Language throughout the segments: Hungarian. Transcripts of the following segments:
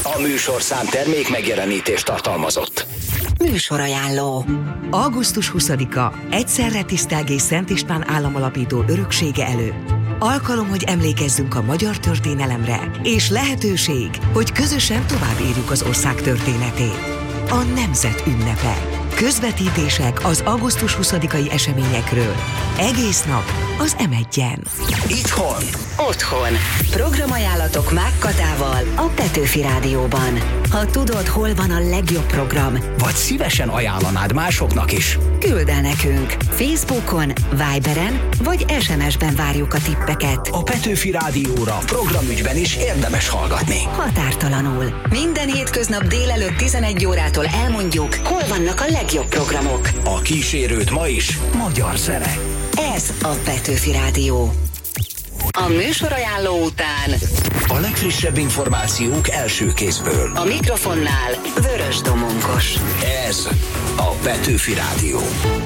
A műsorszám termék megjelenítést tartalmazott. Műsorajánló. Augusztus 20-a egyszerre tisztelgés Szent István államalapító öröksége előtt. Alkalom, hogy emlékezzünk a magyar történelemre, és lehetőség, hogy közösen tovább írjuk az ország történetét. A nemzet ünnepe. Közvetítések az augusztus 20-ai eseményekről. Egész nap az M1-en. Itthon. Otthon. Programajánlatok Mák Katával a Petőfi Rádióban. Ha tudod, hol van a legjobb program, Vagy szívesen ajánlanád másoknak is. küld el nekünk. Facebookon, Viberen vagy SMS-ben várjuk a tippeket. A Petőfi Rádióra programügyben is érdemes hallgatni. Határtalanul. Minden hétköznap délelőtt 11 órától elmondjuk, hol vannak a legjobb programok. A kísérőt ma is magyar zene. Ez a Petőfi Rádió. A műsorajánló után A legfrissebb információk első kézből. a mikrofonnál Vörös Domonkos. Ez a Petőfi Rádió.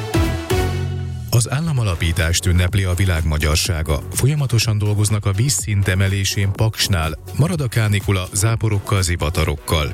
Az államalapítást ünnepli a világ magyarsága. Folyamatosan dolgoznak a vízszint emelésén Paksnál. Marad a kánikula záporokkal, zivatarokkal.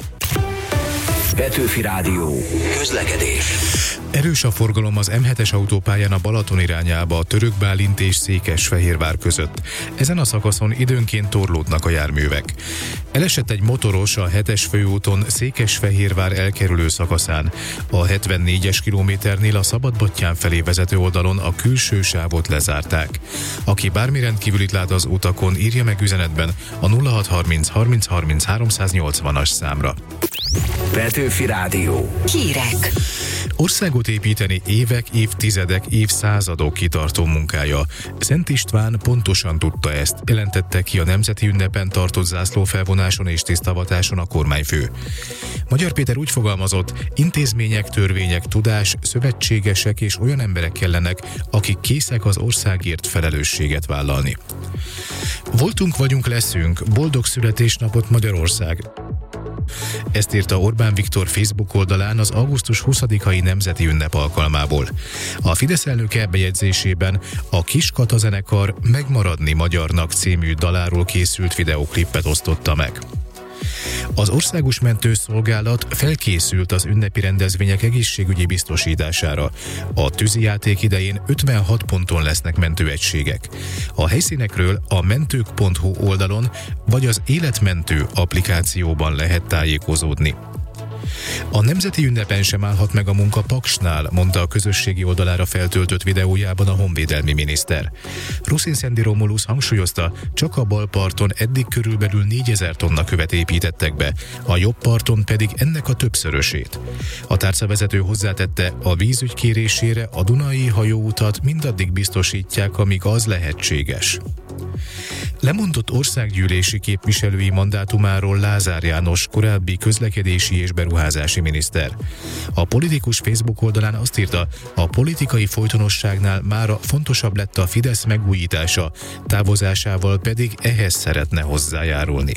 Petőfi Rádió. Közlekedés. Erős a forgalom az M7-es autópályán a Balaton irányába a Törökbálint és Székesfehérvár között. Ezen a szakaszon időnként torlódnak a járművek. Elesett egy motoros a 7-es főúton Székesfehérvár elkerülő szakaszán. A 74-es kilométernél a Szabadbattyán felé vezető oldalon a külső sávot lezárták. Aki bármi rendkívülit lát az utakon, írja meg üzenetben a 0630 30 30 380-as számra. Petőfi Rádió. Hírek. Országot építeni évek, évtizedek, évszázadok kitartó munkája. Szent István pontosan tudta ezt, jelentette ki a nemzeti ünnepen tartott zászlófelvonáson és tisztavatáson a kormányfő. Magyar Péter úgy fogalmazott, intézmények, törvények, tudás, szövetségesek és olyan emberek kellenek, akik készek az országért felelősséget vállalni. Voltunk, vagyunk, leszünk, boldog születésnapot Magyarország! Ezt írta Orbán Viktor Facebook oldalán az augusztus 20-ai nemzeti ünnep alkalmából. A Fidesz elnöke bejegyzésében a Kis Kata zenekar Megmaradni magyarnak című daláról készült videóklippet osztotta meg. Az Országos Mentőszolgálat felkészült az ünnepi rendezvények egészségügyi biztosítására. A tűzijáték idején 56 ponton lesznek mentőegységek. A helyszínekről a mentők.hu oldalon vagy az Életmentő applikációban lehet tájékozódni. A nemzeti ünnepen sem állhat meg a munka Paksnál, mondta a közösségi oldalára feltöltött videójában a honvédelmi miniszter. Ruszin Szendi Romulus hangsúlyozta, csak a bal parton eddig körülbelül 4000 tonna követ építettek be, a jobb parton pedig ennek a többszörösét. A tárcavezető hozzátette, a vízügy kérésére a Dunai hajóutat mindaddig biztosítják, amíg az lehetséges. Lemondott országgyűlési képviselői mandátumáról Lázár János, korábbi közlekedési és beruházási miniszter. A politikus Facebook oldalán azt írta, a politikai folytonosságnál mára fontosabb lett a Fidesz megújítása, távozásával pedig ehhez szeretne hozzájárulni.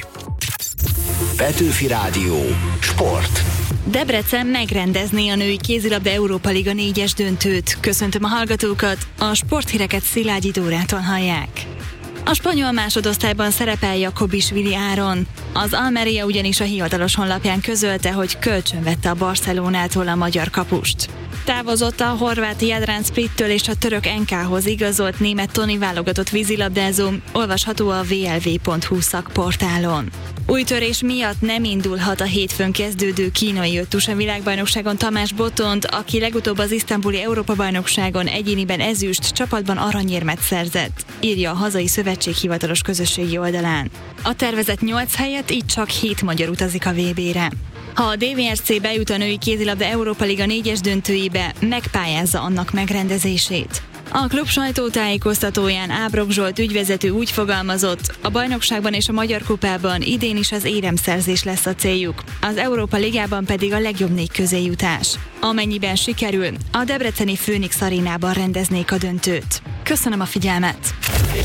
Petőfi Rádió. Sport. Debrecen megrendezné a női kézilabda Európa Liga 4-es döntőt. Köszöntöm a hallgatókat, a sporthíreket Szilágyi Dórától hallják. A spanyol másodosztályban szerepel Jakobisvili Áron. Az Almeria ugyanis a hivatalos honlapján közölte, hogy kölcsönvette a Barcelonától a magyar kapust. Távozott a horvát Jadran Splittől és a török NK-hoz igazolt német Toni válogatott vízilabdázó, olvasható a vlv.hu szakportálon. Új törés miatt nem indulhat a hétfőn kezdődő kínai öttusa világbajnokságon Tamás Botond, aki legutóbb az isztambuli Európa-bajnokságon egyéniben ezüst, csapatban aranyérmet szerzett, írja a hazai szövetség hivatalos közösségi oldalán. A tervezett 8 helyett így csak 7 magyar utazik a VB-re. Ha a DVSC bejut a női kézilabda Európa Liga 4-es döntőibe, megpályázza annak megrendezését. A klub sajtótájékoztatóján Ábrok Zsolt ügyvezető úgy fogalmazott, a bajnokságban és a Magyar Kupában idén is az éremszerzés lesz a céljuk, az Európa Ligában pedig a legjobb 4 közé jutás. Amennyiben sikerül, a debreceni Phoenix Arénában rendeznék a döntőt. Köszönöm a figyelmet!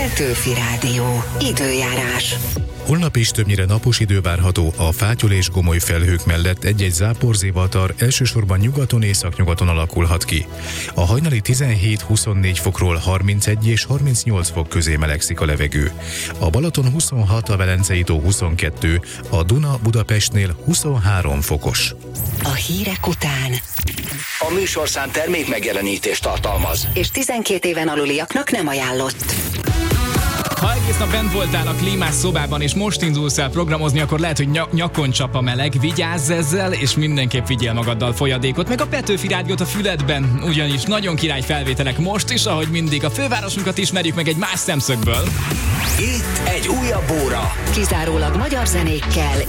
Petőfi Rádió. Időjárás. Holnap is többnyire napos idő várható, a fátyol és gomoly felhők mellett egy-egy záporzivatar elsősorban nyugaton, északnyugaton alakulhat ki. A hajnali 17-24 fokról 31 és 38 fok közé melegszik a levegő. A Balaton 26, a Velencei tó 22, a Duna Budapestnél 23 fokos. A hírek után. A műsorszám termék megjelenítést tartalmaz. És 12 éven aluliaknak nem ajánlott. Ha egész nap bent voltál a klímás szobában, és most indulsz el programozni, akkor lehet, hogy nyakon csap a meleg. Vigyázz ezzel, és mindenképp vigyél magaddal folyadékot, meg a Petőfi Rádiót a füledben, ugyanis nagyon király felvételek most is, ahogy mindig a fővárosunkat ismerjük meg egy más szemszögből. Itt egy újabb óra. Kizárólag magyar zenékkel